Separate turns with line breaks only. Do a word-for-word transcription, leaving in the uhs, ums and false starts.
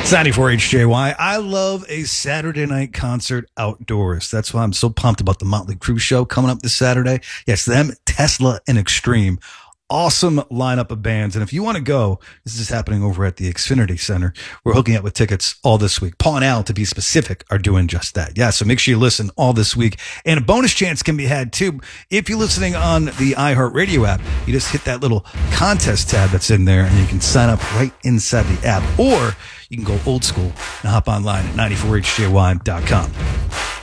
It's ninety-four H J Y. I love a Saturday night concert outdoors. That's why I'm so pumped about the Motley Crue show coming up this Saturday. Yes, them, Tesla, and Extreme. Awesome lineup of bands. And if you want to go, this is happening over at the Xfinity Center. We're hooking up with tickets all this week. Paul and Al, to be specific, are doing just that. Yeah, so make sure you listen all this week. And a bonus chance can be had, too. If you're listening on the iHeartRadio app, you just hit that little contest tab that's in there, and you can sign up right inside the app. Or you can go old school and hop online at ninety-four H J Y dot com.